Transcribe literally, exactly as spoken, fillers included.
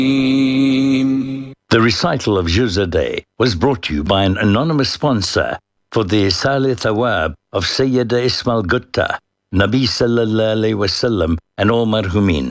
The recital of Juz a Day was brought to you by an anonymous sponsor for the Isali Thawab of Sayyida Ismail Gutta, Nabi Sallallahu Alaihi Wasallam and all marhumin.